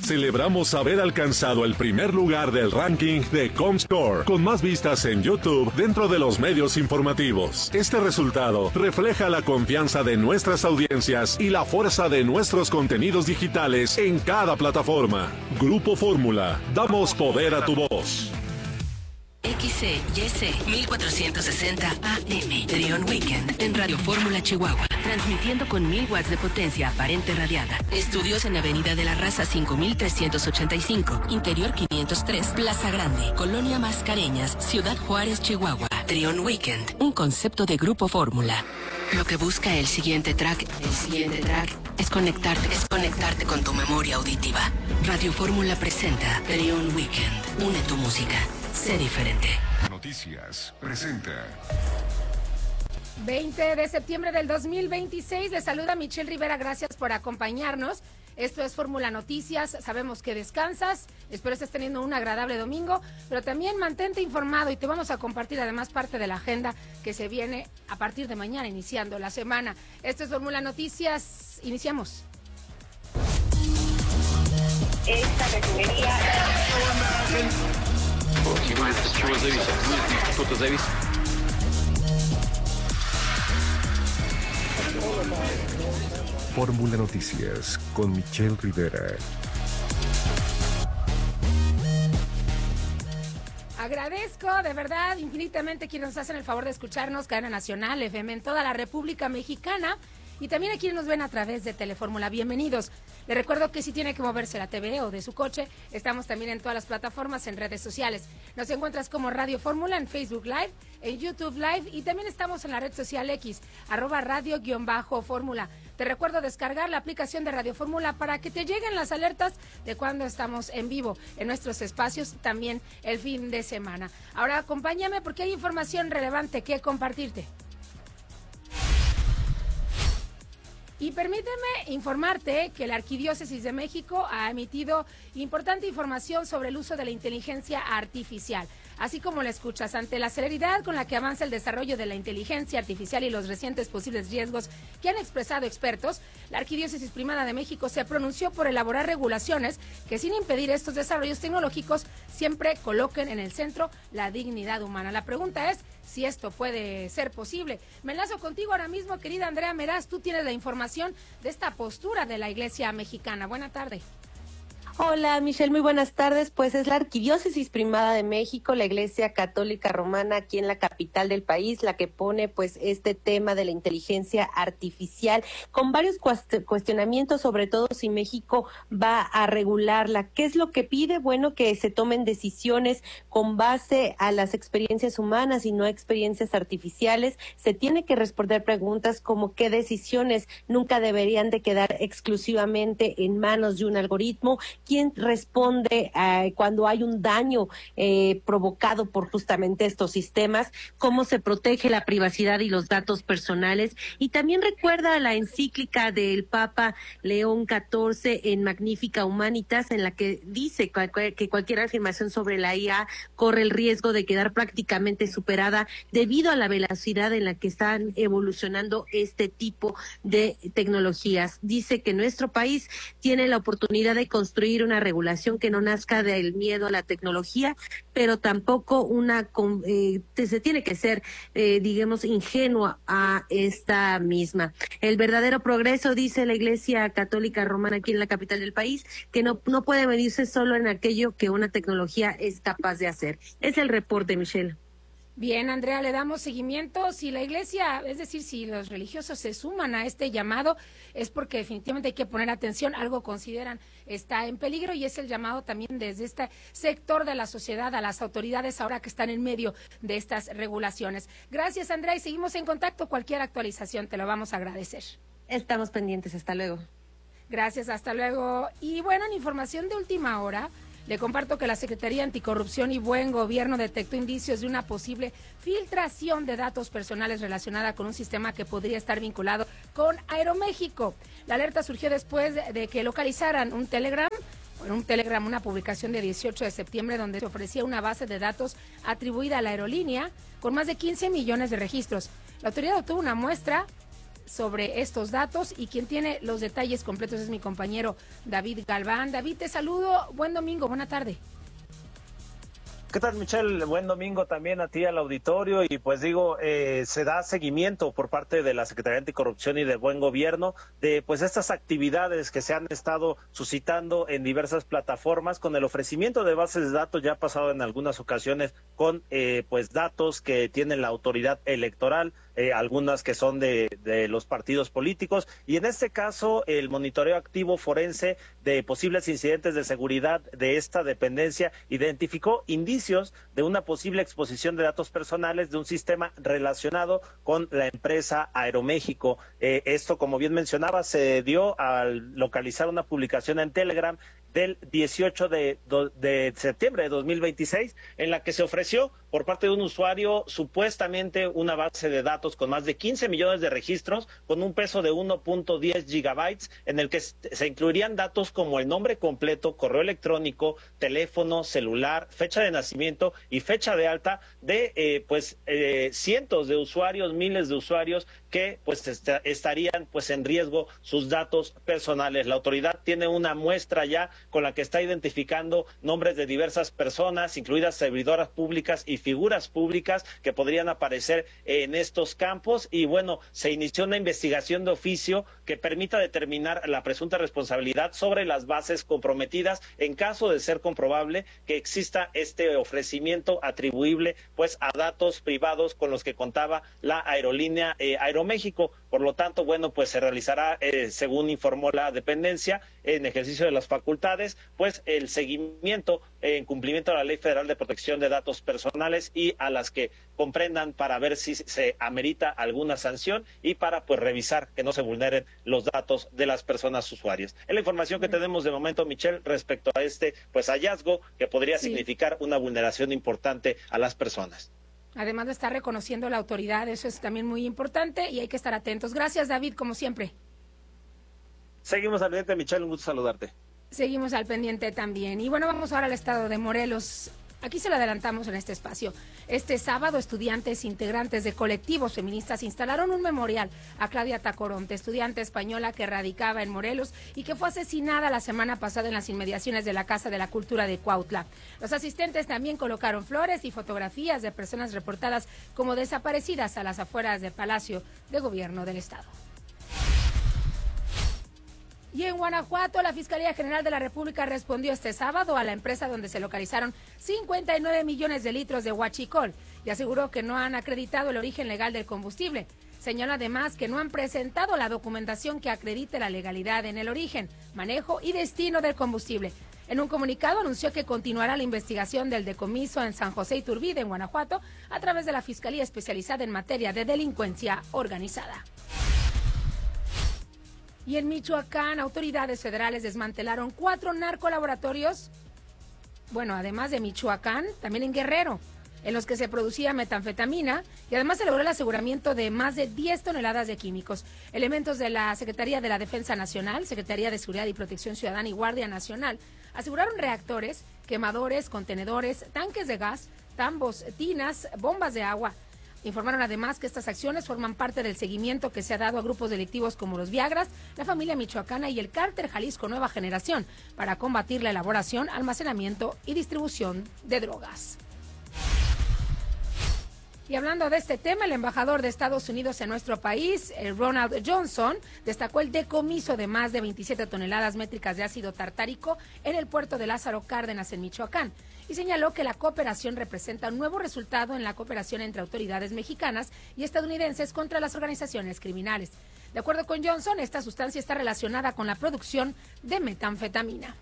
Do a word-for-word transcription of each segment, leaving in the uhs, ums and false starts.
Celebramos haber alcanzado el primer lugar del ranking de Comscore, con más vistas en YouTube dentro de los medios informativos. Este resultado refleja la confianza de nuestras audiencias y la fuerza de nuestros contenidos digitales en cada plataforma. Grupo Fórmula, damos poder a tu voz. X C Y S mil cuatrocientos sesenta A M, Trion Weekend, en Radio Fórmula Chihuahua, transmitiendo con mil watts de potencia aparente radiada. Estudios en Avenida de la Raza cinco mil trescientos ochenta y cinco, Interior quinientos tres, Plaza Grande, Colonia Mascareñas, Ciudad Juárez, Chihuahua. Trion Weekend, un concepto de Grupo Fórmula. Lo que busca el siguiente track, el siguiente track, es conectarte, es conectarte con tu memoria auditiva. Radio Fórmula presenta Trion Weekend. Une tu música. Sé diferente. Noticias presenta. veinte de septiembre del dos mil veintiséis, les saluda Michelle Rivera, gracias por acompañarnos. Esto es Fórmula Noticias, sabemos que descansas, espero estés teniendo un agradable domingo, pero también mantente informado y te vamos a compartir además parte de la agenda que se viene a partir de mañana, iniciando la semana. Esto es Fórmula Noticias, iniciamos. Esta refinería... Fórmula Noticias con Michelle Rivera. Agradezco de verdad infinitamente quienes nos hacen el favor de escucharnos, Cadena Nacional, F M en toda la República Mexicana y también a quienes nos ven a través de Telefórmula. Bienvenidos. Les recuerdo que si tiene que moverse la T V o de su coche, estamos también en todas las plataformas, en redes sociales. Nos encuentras como Radio Fórmula en Facebook Live, en YouTube Live y también estamos en la red social X, arroba radio-fórmula. Te recuerdo descargar la aplicación de Radio Fórmula para que te lleguen las alertas de cuando estamos en vivo en nuestros espacios, también el fin de semana. Ahora acompáñame porque hay información relevante que compartirte. Y permíteme informarte que la Arquidiócesis de México ha emitido importante información sobre el uso de la inteligencia artificial. Así como la escuchas, ante la celeridad con la que avanza el desarrollo de la inteligencia artificial y los recientes posibles riesgos que han expresado expertos, la Arquidiócesis Primada de México se pronunció por elaborar regulaciones que, sin impedir estos desarrollos tecnológicos, siempre coloquen en el centro la dignidad humana. La pregunta es si esto puede ser posible. Me enlazo contigo ahora mismo, querida Andrea Meraz, tú tienes la información de esta postura de la Iglesia mexicana. Buena tarde. Hola Michelle, muy buenas tardes. Pues es la Arquidiócesis Primada de México, la Iglesia Católica Romana aquí en la capital del país, la que pone pues este tema de la inteligencia artificial con varios cuestionamientos, sobre todo si México va a regularla. ¿Qué es lo que pide? Bueno, que se tomen decisiones con base a las experiencias humanas y no experiencias artificiales. Se tiene que responder preguntas como qué decisiones nunca deberían de quedar exclusivamente en manos de un algoritmo. ¿Quién responde eh, cuando hay un daño eh, provocado por justamente estos sistemas? ¿Cómo se protege la privacidad y los datos personales? Y también recuerda la encíclica del Papa León catorce en Magnifica Humanitas, en la que dice que cualquier afirmación sobre la I A corre el riesgo de quedar prácticamente superada debido a la velocidad en la que están evolucionando este tipo de tecnologías. Dice que nuestro país tiene la oportunidad de construir una regulación que no nazca del miedo a la tecnología, pero tampoco una eh, se tiene que ser, eh, digamos, ingenua a esta misma. El verdadero progreso, dice la Iglesia Católica Romana aquí en la capital del país, que no, no puede medirse solo en aquello que una tecnología es capaz de hacer. Es el reporte, Michelle. Bien, Andrea, le damos seguimiento. Si la iglesia, es decir, si los religiosos se suman a este llamado, es porque definitivamente hay que poner atención, algo consideran está en peligro y es el llamado también desde este sector de la sociedad a las autoridades ahora que están en medio de estas regulaciones. Gracias, Andrea, y seguimos en contacto. Cualquier actualización te lo vamos a agradecer. Estamos pendientes, hasta luego. Gracias, hasta luego. Y bueno, en información de última hora, le comparto que la Secretaría Anticorrupción y Buen Gobierno detectó indicios de una posible filtración de datos personales relacionada con un sistema que podría estar vinculado con Aeroméxico. La alerta surgió después de que localizaran un Telegram, un Telegram, una publicación de dieciocho de septiembre donde se ofrecía una base de datos atribuida a la aerolínea con más de quince millones de registros. La autoridad obtuvo una muestra sobre estos datos y quien tiene los detalles completos es mi compañero David Galván. David, te saludo, buen domingo, buena tarde. ¿Qué tal, Michelle? Buen domingo también a ti, al auditorio. Y pues digo, eh, se da seguimiento por parte de la Secretaría Anticorrupción y de Buen Gobierno de pues estas actividades que se han estado suscitando en diversas plataformas con el ofrecimiento de bases de datos. Ya ha pasado en algunas ocasiones con eh, pues datos que tiene la autoridad electoral, eh, algunas que son de, de los partidos políticos. Y en este caso, el monitoreo activo forense de posibles incidentes de seguridad de esta dependencia identificó indicios de una posible exposición de datos personales de un sistema relacionado con la empresa Aeroméxico. Eh, esto, como bien mencionaba, se dio al localizar una publicación en Telegram del dieciocho de septiembre de dos mil veintiséis, en la que se ofreció por parte de un usuario supuestamente una base de datos con más de quince millones de registros, con un peso de uno punto diez gigabytes, en el que se incluirían datos como el nombre completo, correo electrónico, teléfono, celular, fecha de nacimiento y fecha de alta de eh, pues eh, cientos de usuarios, miles de usuarios que pues est estarían pues en riesgo sus datos personales. La autoridad tiene una muestra ya con la que está identificando nombres de diversas personas, incluidas servidoras públicas y figuras públicas que podrían aparecer en estos campos. Y bueno, se inició una investigación de oficio que permita determinar la presunta responsabilidad sobre las bases comprometidas en caso de ser comprobable que exista este ofrecimiento atribuible pues a datos privados con los que contaba la aerolínea eh, Aeroméxico. Por lo tanto, bueno, pues se realizará, eh, según informó la dependencia, en ejercicio de las facultades, pues el seguimiento eh, en cumplimiento a la Ley Federal de Protección de Datos Personales y a las que comprendan, para ver si se amerita alguna sanción y para pues revisar que no se vulneren los datos de las personas usuarias. Es la información que tenemos de momento, Michelle, respecto a este pues hallazgo que podría sí. significar una vulneración importante a las personas. Además de estar reconociendo la autoridad, eso es también muy importante y hay que estar atentos. Gracias, David, como siempre. Seguimos al pendiente, Michelle, un gusto saludarte. Seguimos al pendiente también. Y bueno, vamos ahora al estado de Morelos. Aquí se lo adelantamos en este espacio. Este sábado, estudiantes integrantes de colectivos feministas instalaron un memorial a Claudia Tacoronte, estudiante española que radicaba en Morelos y que fue asesinada la semana pasada en las inmediaciones de la Casa de la Cultura de Cuautla. Los asistentes también colocaron flores y fotografías de personas reportadas como desaparecidas a las afueras del Palacio de Gobierno del Estado. Y en Guanajuato, la Fiscalía General de la República respondió este sábado a la empresa donde se localizaron cincuenta y nueve millones de litros de huachicol y aseguró que no han acreditado el origen legal del combustible. Señaló además que no han presentado la documentación que acredite la legalidad en el origen, manejo y destino del combustible. En un comunicado anunció que continuará la investigación del decomiso en San José Iturbide, en Guanajuato, a través de la Fiscalía Especializada en Materia de Delincuencia Organizada. Y en Michoacán, autoridades federales desmantelaron cuatro narcolaboratorios, bueno, además de Michoacán, también en Guerrero, en los que se producía metanfetamina y además se logró el aseguramiento de más de diez toneladas de químicos. Elementos de la Secretaría de la Defensa Nacional, Secretaría de Seguridad y Protección Ciudadana y Guardia Nacional aseguraron reactores, quemadores, contenedores, tanques de gas, tambos, tinas, bombas de agua. Informaron además que estas acciones forman parte del seguimiento que se ha dado a grupos delictivos como los Viagras, la familia michoacana y el cártel Jalisco Nueva Generación para combatir la elaboración, almacenamiento y distribución de drogas. Y hablando de este tema, el embajador de Estados Unidos en nuestro país, Ronald Johnson, destacó el decomiso de más de veintisiete toneladas métricas de ácido tartárico en el puerto de Lázaro Cárdenas, en Michoacán, y señaló que la cooperación representa un nuevo resultado en la cooperación entre autoridades mexicanas y estadounidenses contra las organizaciones criminales. De acuerdo con Johnson, esta sustancia está relacionada con la producción de metanfetamina.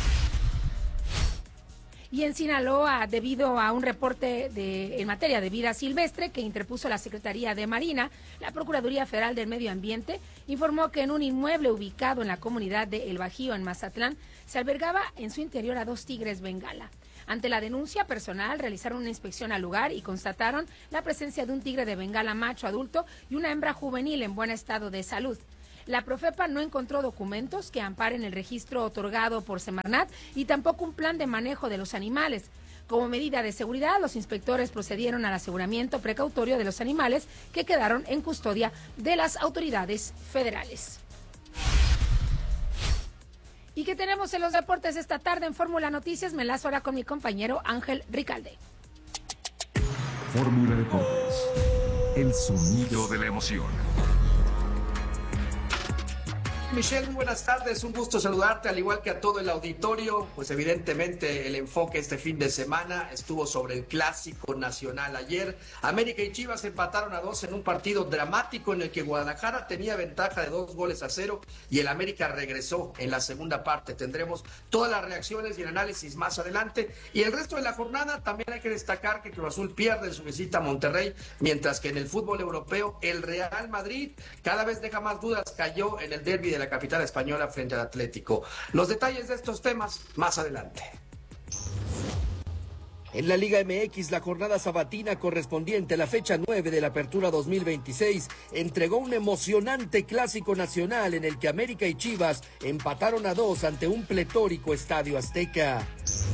Y en Sinaloa, debido a un reporte de, en materia de vida silvestre que interpuso la Secretaría de Marina, la Procuraduría Federal del Medio Ambiente informó que en un inmueble ubicado en la comunidad de El Bajío, en Mazatlán, se albergaba en su interior a dos tigres bengala. Ante la denuncia personal, realizaron una inspección al lugar y constataron la presencia de un tigre de bengala macho adulto y una hembra juvenil en buen estado de salud. La Profepa no encontró documentos que amparen el registro otorgado por Semarnat y tampoco un plan de manejo de los animales. Como medida de seguridad, los inspectores procedieron al aseguramiento precautorio de los animales que quedaron en custodia de las autoridades federales. ¿Y qué tenemos en los deportes esta tarde en Fórmula Noticias? Me enlazo ahora con mi compañero Ángel Ricalde. Fórmula Deportes, el sonido de la emoción. Michelle, muy buenas tardes, un gusto saludarte, al igual que a todo el auditorio. Pues evidentemente el enfoque este fin de semana estuvo sobre el Clásico Nacional ayer. América y Chivas empataron a dos en un partido dramático en el que Guadalajara tenía ventaja de dos goles a cero y el América regresó en la segunda parte. Tendremos todas las reacciones y el análisis más adelante. Y el resto de la jornada también hay que destacar que Cruz Azul pierde en su visita a Monterrey, mientras que en el fútbol europeo el Real Madrid cada vez deja más dudas, cayó en el derbi de la capital española frente al Atlético. Los detalles de estos temas más adelante. En la Liga M X, la jornada sabatina correspondiente a la fecha nueve de la Apertura dos mil veintiséis entregó un emocionante clásico nacional en el que América y Chivas empataron a dos ante un pletórico Estadio Azteca.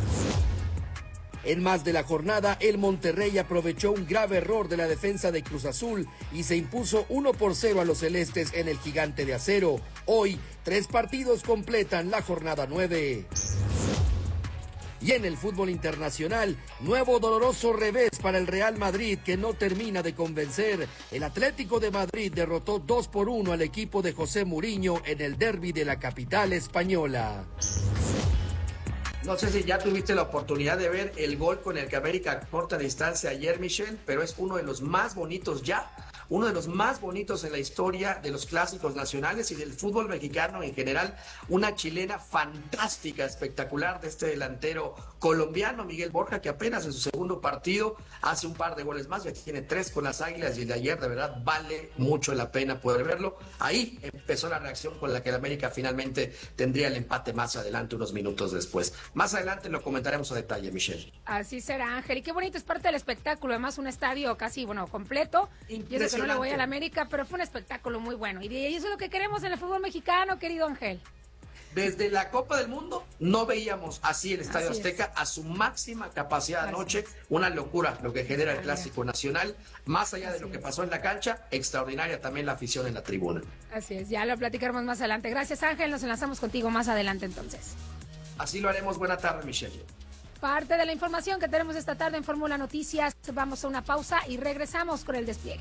En más de la jornada, el Monterrey aprovechó un grave error de la defensa de Cruz Azul y se impuso uno por cero a los celestes en el Gigante de Acero. Hoy, tres partidos completan la jornada nueve. Y en el fútbol internacional, nuevo doloroso revés para el Real Madrid que no termina de convencer. El Atlético de Madrid derrotó dos por uno al equipo de José Mourinho en el derbi de la capital española. No sé si ya tuviste la oportunidad de ver el gol con el que América corta distancia ayer, Michelle, pero es uno de los más bonitos ya, uno de los más bonitos en la historia de los clásicos nacionales y del fútbol mexicano en general. Una chilena fantástica, espectacular de este delantero colombiano, Miguel Borja, que apenas en su segundo partido hace un par de goles más, ya tiene tres con las Águilas y el de ayer de verdad vale mucho la pena poder verlo. Ahí empezó la reacción con la que el América finalmente tendría el empate más adelante, unos minutos después. Más adelante lo comentaremos a detalle, Michelle. Así será, Ángel. Y qué bonito, es parte del espectáculo. Además, un estadio casi, bueno, completo. Y eso que no le voy a la América, pero fue un espectáculo muy bueno. Y eso es lo que queremos en el fútbol mexicano, querido Ángel. Desde la Copa del Mundo no veíamos así el Estadio así Azteca es. A su máxima capacidad anoche. Una locura lo que genera el Clásico Nacional. Más allá así de lo que pasó en la cancha, extraordinaria también la afición en la tribuna. Así es, ya lo platicaremos más adelante. Gracias, Ángel. Nos enlazamos contigo más adelante entonces. Así lo haremos. Buena tarde, Michelle. Parte de la información que tenemos esta tarde en Fórmula Noticias. Vamos a una pausa y regresamos con el despliegue.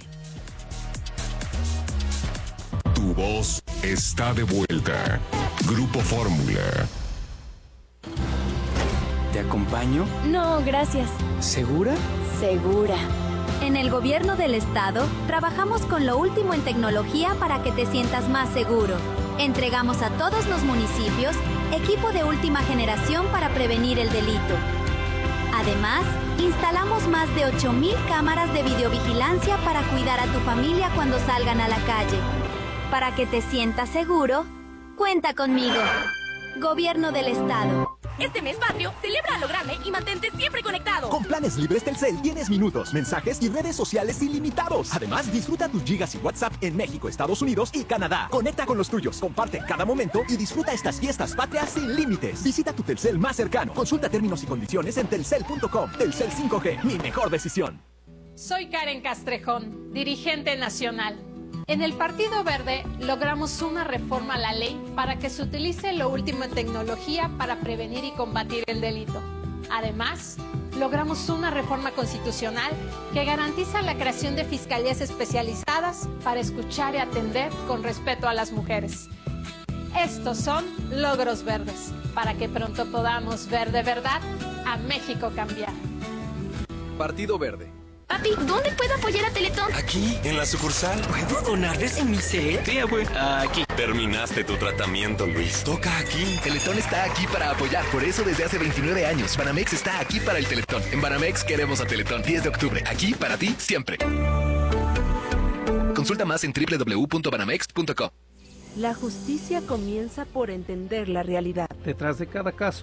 Tu voz está de vuelta. Grupo Fórmula. ¿Te acompaño? No, gracias. ¿Segura? Segura. En el gobierno del estado, trabajamos con lo último en tecnología para que te sientas más seguro. Entregamos a todos los municipios equipo de última generación para prevenir el delito. Además, instalamos más de ocho mil cámaras de videovigilancia para cuidar a tu familia cuando salgan a la calle. Para que te sientas seguro, cuenta conmigo. Gobierno del Estado. Este mes patrio, celebra a lo grande y mantente siempre conectado. Con planes libres Telcel tienes minutos, mensajes y redes sociales ilimitados. Además, disfruta tus gigas y WhatsApp en México, Estados Unidos y Canadá. Conecta con los tuyos, comparte cada momento y disfruta estas fiestas patrias sin límites. Visita tu Telcel más cercano. Consulta términos y condiciones en telcel punto com. Telcel cinco G, mi mejor decisión. Soy Karen Castrejón, dirigente nacional. En el Partido Verde logramos una reforma a la ley para que se utilice lo último en tecnología para prevenir y combatir el delito. Además, logramos una reforma constitucional que garantiza la creación de fiscalías especializadas para escuchar y atender con respeto a las mujeres. Estos son logros verdes, para que pronto podamos ver de verdad a México cambiar. Partido Verde. Papi, ¿dónde puedo apoyar a Teletón? Aquí, en la sucursal. ¿Puedo donarles en mi C E? Sí, güey. Aquí. Terminaste tu tratamiento, Luis. Toca aquí. Teletón está aquí para apoyar. Por eso desde hace veintinueve años. Banamex está aquí para el Teletón. En Banamex queremos a Teletón. diez de octubre. Aquí para ti, siempre. Consulta más en doble u doble u doble u punto banamex punto com. La justicia comienza por entender la realidad. Detrás de cada caso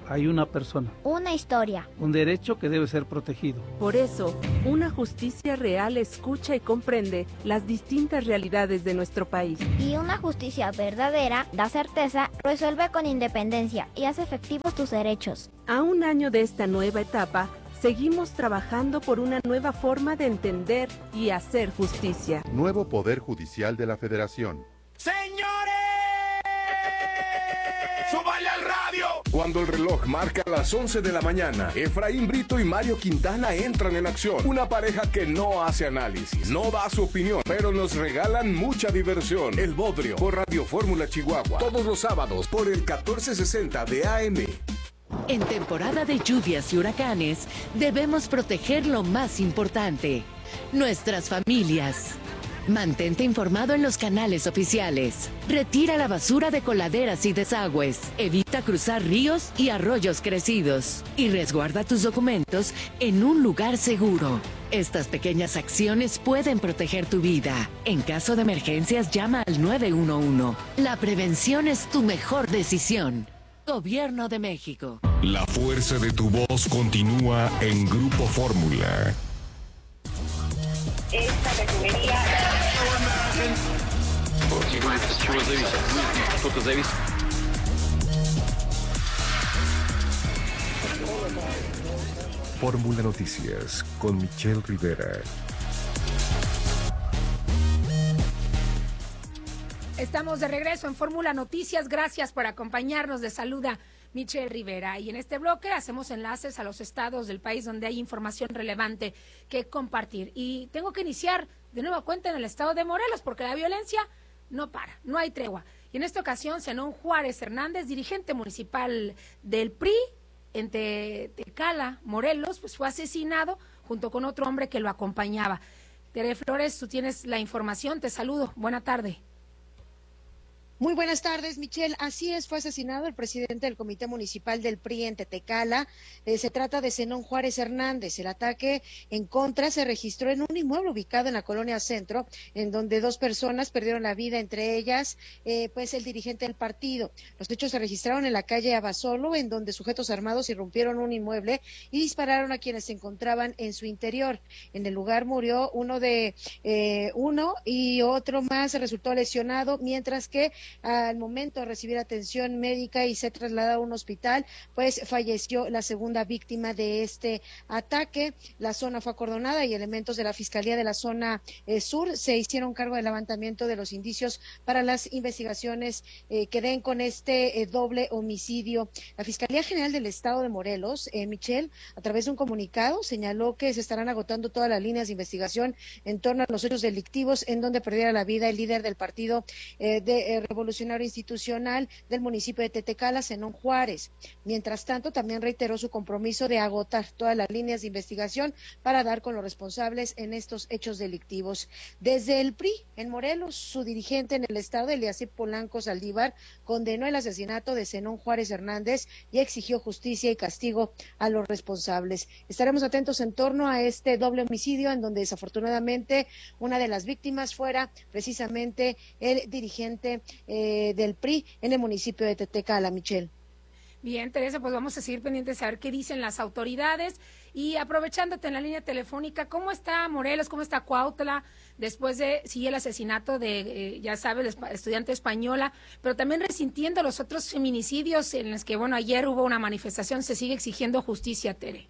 hay una persona. Una historia. Un derecho que debe ser protegido. Por eso, una justicia real escucha y comprende las distintas realidades de nuestro país. Y una justicia verdadera da certeza, resuelve con independencia y hace efectivos tus derechos. A un año de esta nueva etapa, seguimos trabajando por una nueva forma de entender y hacer justicia. Nuevo Poder Judicial de la Federación. ¡Señores! ¡Súbale al radio! Cuando el reloj marca las once de la mañana, Efraín Brito y Mario Quintana entran en acción. Una pareja que no hace análisis, no da su opinión, pero nos regalan mucha diversión. El Bodrio, por Radio Fórmula Chihuahua. Todos los sábados, por el catorce sesenta de A M. En temporada de lluvias y huracanes, debemos proteger lo más importante, nuestras familias. Mantente informado en los canales oficiales. Retira la basura de coladeras y desagües. Evita cruzar ríos y arroyos crecidos. Y resguarda tus documentos en un lugar seguro. Estas pequeñas acciones pueden proteger tu vida. En caso de emergencias, llama al nueve uno uno. La prevención es tu mejor decisión. Gobierno de México. La fuerza de tu voz continúa en Grupo Fórmula. Esta refinería. Fórmula Noticias con Michelle Rivera. Estamos de regreso en Fórmula Noticias. Gracias por acompañarnos. De saluda Michelle Rivera. Y en este bloque hacemos enlaces a los estados del país donde hay información relevante que compartir. Y tengo que iniciar de nueva cuenta en el estado de Morelos porque la violencia no para, no hay tregua. Y en esta ocasión, Zenón Juárez Hernández, dirigente municipal del P R I en Tecala, Morelos, pues fue asesinado junto con otro hombre que lo acompañaba. Tere Flores, tú tienes la información. Te saludo. Buena tarde. Muy buenas tardes, Michelle. Así es, fue asesinado el presidente del Comité Municipal del P R I en Tetecala. Eh, se trata de Zenón Juárez Hernández. El ataque en contra se registró en un inmueble ubicado en la colonia Centro, en donde dos personas perdieron la vida, entre ellas, eh, pues el dirigente del partido. Los hechos se registraron en la calle Abasolo, en donde sujetos armados irrumpieron un inmueble y dispararon a quienes se encontraban en su interior. En el lugar murió uno de eh, uno y otro más resultó lesionado, mientras que al momento de recibir atención médica y ser trasladado a un hospital, pues falleció la segunda víctima de este ataque. La zona fue acordonada y elementos de la Fiscalía de la zona eh, sur se hicieron cargo del levantamiento de los indicios para las investigaciones eh, que den con este eh, doble homicidio. La Fiscalía General del Estado de Morelos, eh, Michelle, a través de un comunicado, señaló que se estarán agotando todas las líneas de investigación en torno a los hechos delictivos en donde perdiera la vida el líder del partido eh, de eh, Revolucionario Institucional del municipio de Tetecala, Zenón Juárez. Mientras tanto, también reiteró su compromiso de agotar todas las líneas de investigación para dar con los responsables en estos hechos delictivos. Desde el P R I en Morelos, su dirigente en el estado, Eliasib Polanco Saldívar, condenó el asesinato de Zenón Juárez Hernández y exigió justicia y castigo a los responsables. Estaremos atentos en torno a este doble homicidio en donde desafortunadamente una de las víctimas fuera precisamente el dirigente eh, del P R I en el municipio de Tetecala, Michelle. Bien, Teresa, pues vamos a seguir pendientes a ver qué dicen las autoridades. Y aprovechándote en la línea telefónica, ¿cómo está Morelos? ¿Cómo está Cuautla? Después de, sí, el asesinato de, eh, ya sabes, la estudiante española, pero también resintiendo los otros feminicidios en los que, bueno, ayer hubo una manifestación, se sigue exigiendo justicia, Tere.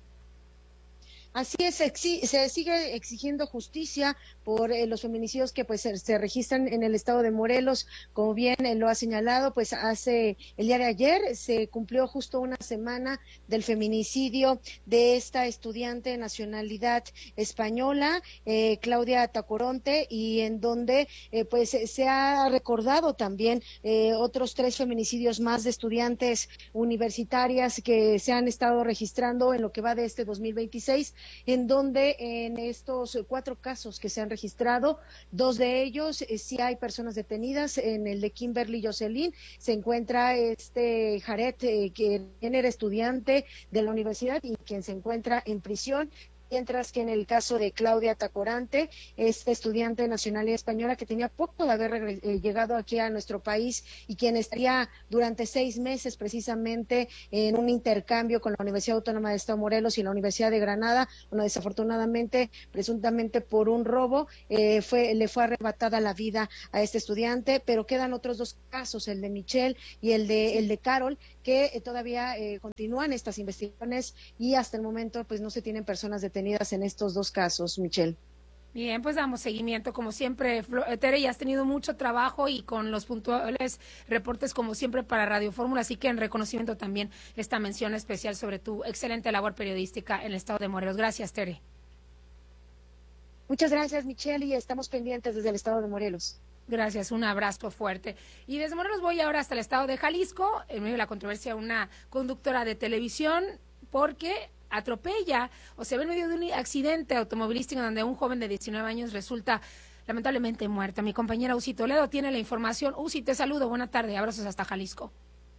Así es, exi se sigue exigiendo justicia por eh, los feminicidios que pues se, se registran en el estado de Morelos. Como bien eh, lo ha señalado, pues hace el día de ayer se cumplió justo una semana del feminicidio de esta estudiante de nacionalidad española, eh, Claudia Tacoronte, y en donde eh, pues se ha recordado también eh, otros tres feminicidios más de estudiantes universitarias que se han estado registrando en lo que va de este dos mil veintiséis. En donde en estos cuatro casos que se han registrado, dos de ellos eh, sí hay personas detenidas. En el de Kimberly Jocelyn se encuentra este Jared, eh, quien era estudiante de la universidad y quien se encuentra en prisión. Mientras que en el caso de Claudia Tacorante, esta estudiante nacional y española que tenía poco de haber eh, llegado aquí a nuestro país y quien estaría durante seis meses precisamente en un intercambio con la Universidad Autónoma de Estado de Morelos y la Universidad de Granada, bueno, desafortunadamente, presuntamente por un robo, eh, fue le fue arrebatada la vida a este estudiante, pero quedan otros dos casos, el de Michelle y el de el de Carol, que eh, todavía eh, continúan estas investigaciones y hasta el momento pues no se tienen personas detenidas en estos dos casos, Michelle. Bien, pues damos seguimiento, como siempre, Tere, ya has tenido mucho trabajo y con los puntuales reportes, como siempre, para Radio Fórmula, así que en reconocimiento también esta mención especial sobre tu excelente labor periodística en el estado de Morelos. Gracias, Tere. Muchas gracias, Michelle, y estamos pendientes desde el estado de Morelos. Gracias, un abrazo fuerte. Y desde Morelos voy ahora hasta el estado de Jalisco, en medio de la controversia, una conductora de televisión, porque atropella o se ve en medio de un accidente automovilístico donde un joven de diecinueve años resulta lamentablemente muerto. Mi compañera Uzi Toledo tiene la información. Uzi, te saludo, buena tarde, abrazos hasta Jalisco.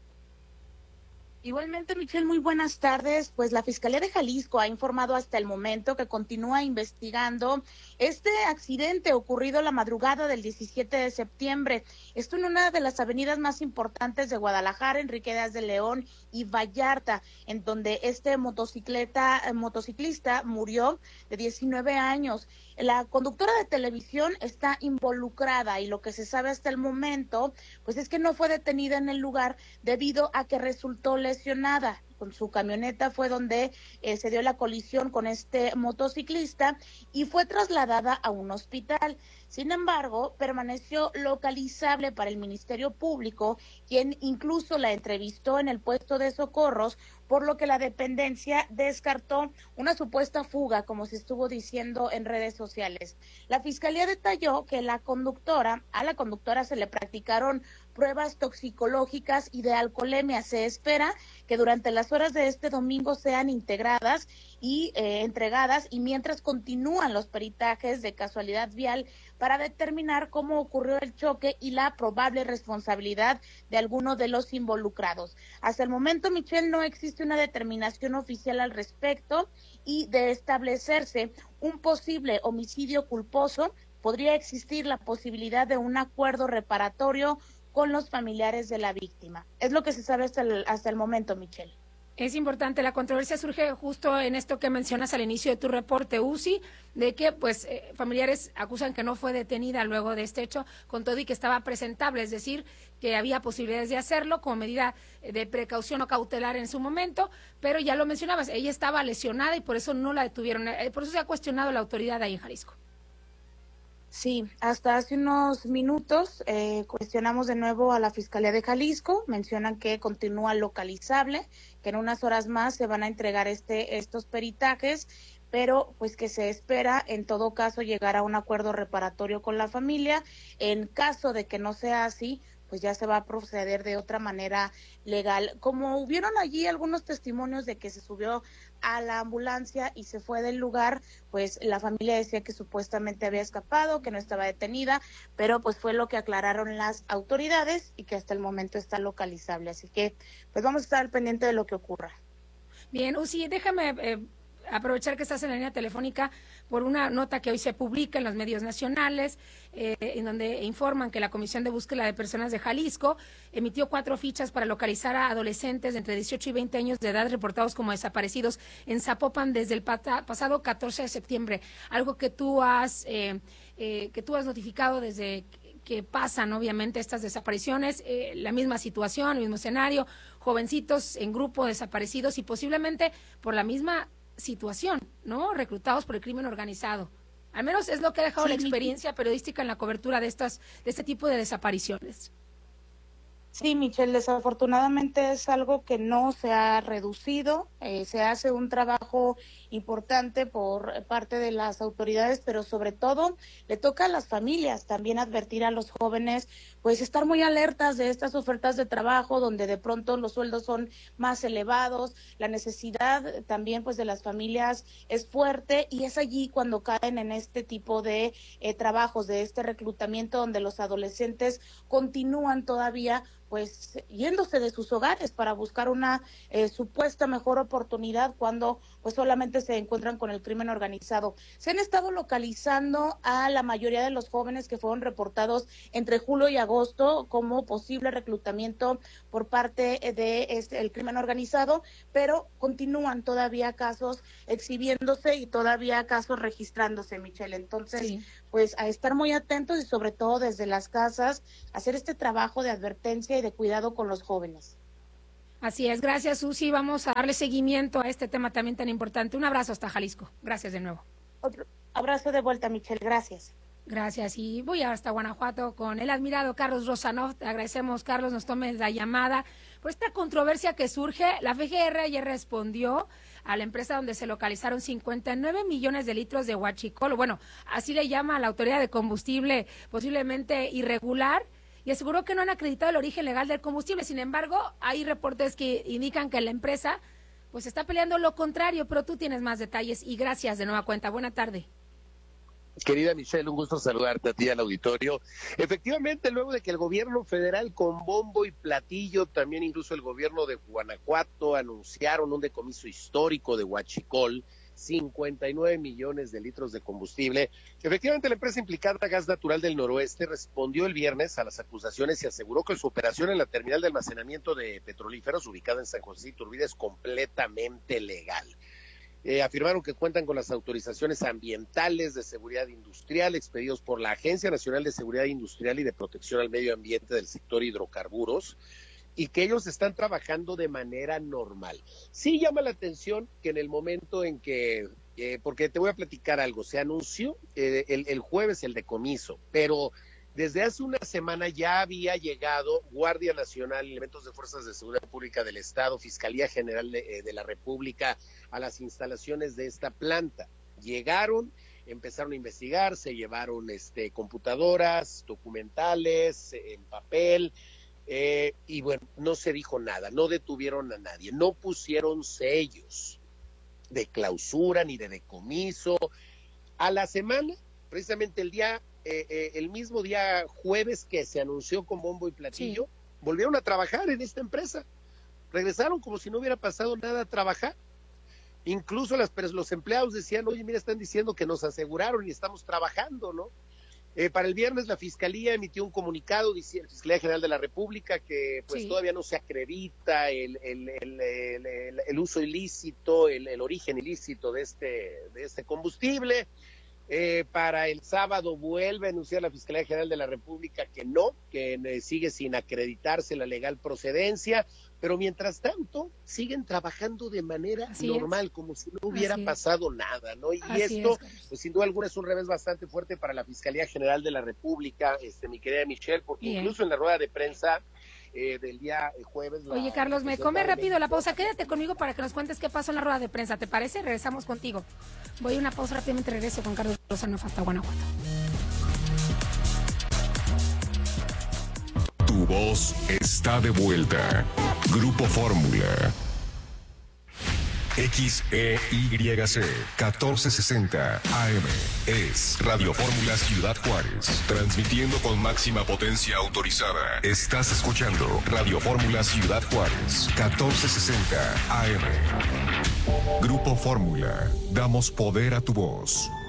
Igualmente, Michelle, muy buenas tardes. Pues la Fiscalía de Jalisco ha informado hasta el momento que continúa investigando este accidente ocurrido la madrugada del diecisiete de septiembre. Esto en una de las avenidas más importantes de Guadalajara, Enrique Díaz de León y Vallarta, en donde este motocicleta, eh, motociclista murió de diecinueve años. La conductora de televisión está involucrada y lo que se sabe hasta el momento, pues es que no fue detenida en el lugar debido a que resultó lesionada. Con su camioneta fue donde eh, se dio la colisión con este motociclista y fue trasladada a un hospital. Sin embargo, permaneció localizable para el Ministerio Público, quien incluso la entrevistó en el puesto de socorros, por lo que la dependencia descartó una supuesta fuga, como se estuvo diciendo en redes sociales. La Fiscalía detalló que la conductora, a la conductora se le practicaron pruebas toxicológicas y de alcoholemia. Se espera que durante las horas de este domingo sean integradas y eh, entregadas, y mientras continúan los peritajes de casualidad vial para determinar cómo ocurrió el choque y la probable responsabilidad de alguno de los involucrados. Hasta el momento, Michelle, no existe una determinación oficial al respecto, y de establecerse un posible homicidio culposo, podría existir la posibilidad de un acuerdo reparatorio con los familiares de la víctima. Es lo que se sabe hasta el, hasta el momento, Michelle. Es importante, la controversia surge justo en esto que mencionas al inicio de tu reporte, Uzi, de que pues eh, familiares acusan que no fue detenida luego de este hecho, con todo y que estaba presentable, es decir, que había posibilidades de hacerlo como medida de precaución o cautelar en su momento, pero ya lo mencionabas, ella estaba lesionada y por eso no la detuvieron, eh, por eso se ha cuestionado la autoridad ahí en Jalisco. Sí, hasta hace unos minutos eh, cuestionamos de nuevo a la Fiscalía de Jalisco, mencionan que continúa localizable, que en unas horas más se van a entregar este estos peritajes, pero pues que se espera en todo caso llegar a un acuerdo reparatorio con la familia. En caso de que no sea así, pues ya se va a proceder de otra manera legal. Como hubieron allí algunos testimonios de que se subió a la ambulancia y se fue del lugar, pues la familia decía que supuestamente había escapado, que no estaba detenida, pero pues fue lo que aclararon las autoridades y que hasta el momento está localizable. Así que pues vamos a estar al pendiente de lo que ocurra. Bien, Uzi, déjame eh, aprovechar que estás en la línea telefónica por una nota que hoy se publica en los medios nacionales, eh, en donde informan que la Comisión de Búsqueda de Personas de Jalisco emitió cuatro fichas para localizar a adolescentes de entre dieciocho y veinte años de edad reportados como desaparecidos en Zapopan desde el pata, pasado catorce de septiembre, algo que tú has eh, eh, que tú has notificado desde que pasan obviamente estas desapariciones, eh, la misma situación, el mismo escenario, jovencitos en grupo desaparecidos y posiblemente por la misma situación, ¿no? Reclutados por el crimen organizado. Al menos es lo que ha dejado sí, la experiencia periodística en la cobertura de estas de este tipo de desapariciones. Sí, Michelle, desafortunadamente es algo que no se ha reducido, eh, se hace un trabajo importante por parte de las autoridades, pero sobre todo le toca a las familias también advertir a los jóvenes, pues estar muy alertas de estas ofertas de trabajo donde de pronto los sueldos son más elevados, la necesidad también pues de las familias es fuerte y es allí cuando caen en este tipo de eh, trabajos, de este reclutamiento donde los adolescentes continúan todavía pues yéndose de sus hogares para buscar una eh, supuesta mejor oportunidad cuando pues solamente se encuentran con el crimen organizado. Se han estado localizando a la mayoría de los jóvenes que fueron reportados entre julio y agosto como posible reclutamiento por parte de este, el crimen organizado, pero continúan todavía casos exhibiéndose y todavía casos registrándose, Michelle. Entonces, sí. pues a estar muy atentos y sobre todo desde las casas, hacer este trabajo de advertencia y de cuidado con los jóvenes. Así es, gracias Susi, vamos a darle seguimiento a este tema también tan importante. Un abrazo hasta Jalisco, gracias de nuevo. Otro abrazo de vuelta, Michelle, gracias. Gracias, y voy hasta Guanajuato con el admirado Carlos Rosanov. Te agradecemos, Carlos, nos tomes la llamada. Por esta controversia que surge, la F G R ayer respondió a la empresa donde se localizaron cincuenta y nueve millones de litros de huachicol, bueno, así le llama a la autoridad de combustible, posiblemente irregular, y aseguró que no han acreditado el origen legal del combustible. Sin embargo, hay reportes que indican que la empresa pues está peleando lo contrario, pero tú tienes más detalles y gracias de nueva cuenta. Buena tarde. Querida Michelle, un gusto saludarte a ti al auditorio. Efectivamente, luego de que el gobierno federal con bombo y platillo, también incluso el gobierno de Guanajuato, anunciaron un decomiso histórico de huachicol, cincuenta y nueve millones de litros de combustible. Efectivamente, la empresa implicada Gas Natural del Noroeste respondió el viernes a las acusaciones y aseguró que su operación en la terminal de almacenamiento de petrolíferos ubicada en San José Iturbide es completamente legal. Eh, afirmaron que cuentan con las autorizaciones ambientales de seguridad industrial expedidos por la Agencia Nacional de Seguridad Industrial y de Protección al Medio Ambiente del sector hidrocarburos y que ellos están trabajando de manera normal. Sí llama la atención que en el momento en que, eh, porque te voy a platicar algo, se anunció eh, el, el jueves el decomiso, pero desde hace una semana ya había llegado Guardia Nacional, elementos de Fuerzas de Seguridad Pública del Estado, Fiscalía General de, de la República a las instalaciones de esta planta. Llegaron, empezaron a investigar, se llevaron este, computadoras, documentales, en papel, eh, y bueno, no se dijo nada, no detuvieron a nadie, no pusieron sellos de clausura ni de decomiso. A la semana, precisamente el día... Eh, eh, el mismo día jueves que se anunció con bombo y platillo, sí. volvieron a trabajar en esta empresa, regresaron como si no hubiera pasado nada a trabajar, incluso las, los empleados decían, oye, mira, están diciendo que nos aseguraron y estamos trabajando, ¿no? Eh, para el viernes la Fiscalía emitió un comunicado, dice la Fiscalía General de la República, que pues sí. todavía no se acredita el, el, el, el, el, el uso ilícito, el, el origen ilícito de este, de este combustible. Eh, para el sábado vuelve a anunciar la Fiscalía General de la República que no, que eh, sigue sin acreditarse la legal procedencia, pero mientras tanto siguen trabajando de manera Así normal, es. como si no hubiera Así pasado es. nada, ¿no? Y Así esto, es. pues sin duda alguna es un revés bastante fuerte para la Fiscalía General de la República, este, mi querida Michelle, porque Bien. incluso en la rueda de prensa Eh, del día eh, jueves. La, Oye, Carlos, me come rápido la pausa. Quédate conmigo para que nos cuentes qué pasó en la rueda de prensa. ¿Te parece? Regresamos contigo. Voy a una pausa rápidamente, regreso con Carlos Rosanov hasta Guanajuato. Tu voz está de vuelta. Grupo Fórmula. X E Y C catorce sesenta A M es Radio Fórmula Ciudad Juárez, transmitiendo con máxima potencia autorizada. Estás escuchando Radio Fórmula Ciudad Juárez, catorce sesenta A M. Grupo Fórmula, damos poder a tu voz.